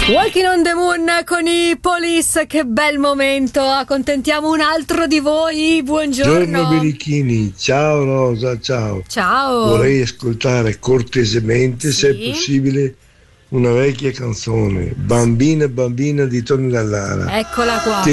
Walking on the Moon con i Police, che bel momento, accontentiamo un altro di voi, buongiorno. Buongiorno Birichini, ciao Rosa, ciao. Ciao. Vorrei ascoltare cortesemente, se è possibile, una vecchia canzone, Bambina bambina di Tony Dallara. Eccola qua.